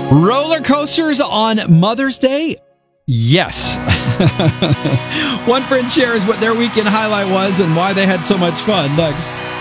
Roller coasters on Mother's Day? Yes. One friend shares what their weekend highlight was and why they had so much fun next.